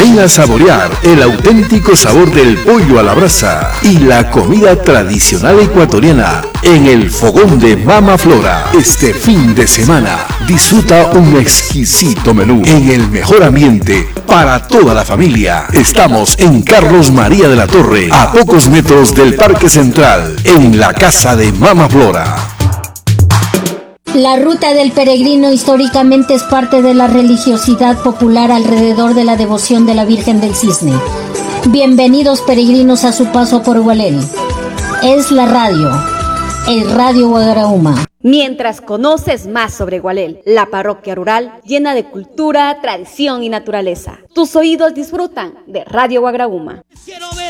Ven a saborear el auténtico sabor del pollo a la brasa y la comida tradicional ecuatoriana en el fogón de Mama Flora. Este fin de semana disfruta un exquisito menú en el mejor ambiente para toda la familia. Estamos en Carlos María de la Torre, a pocos metros del Parque Central, en la casa de Mama Flora. La ruta del peregrino históricamente es parte de la religiosidad popular alrededor de la devoción de la Virgen del Cisne. Bienvenidos peregrinos a su paso por Gualel. Es la radio, el Radio Guagrauma. Mientras conoces más sobre Gualel, la parroquia rural llena de cultura, tradición y naturaleza. Tus oídos disfrutan de Radio Guagrauma. Quiero ver